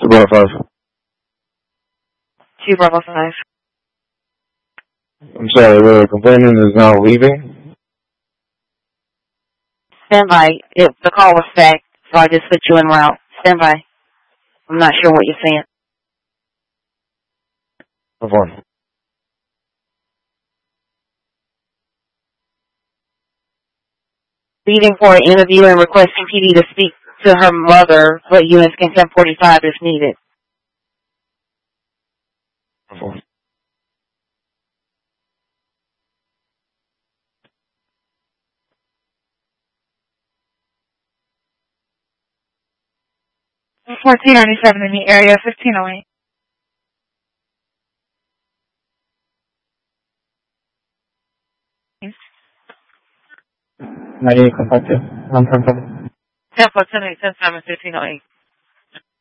Bravo 5. 2 Bravo 5. I'm sorry, the complainant is now leaving. Stand by. The call was stacked, so I just put you en route. Stand by. I'm not sure what you're saying. Have fun. Leaving for an interview and requesting PD to speak to her mother, but units can 1045 if needed. Have fun. $14.97 in the area, 1508. Maria, contact you. I'm from 10 plus 10, 10, 7, 1508.